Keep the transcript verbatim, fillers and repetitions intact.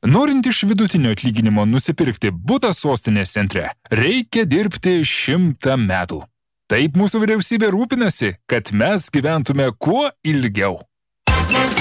Norint iš vidutinio atlyginimo nusipirkti butą sostinės centre, reikia dirbti šimtą metų. Taip mūsų vyriausybė rūpinasi, kad mes gyventume kuo ilgiau.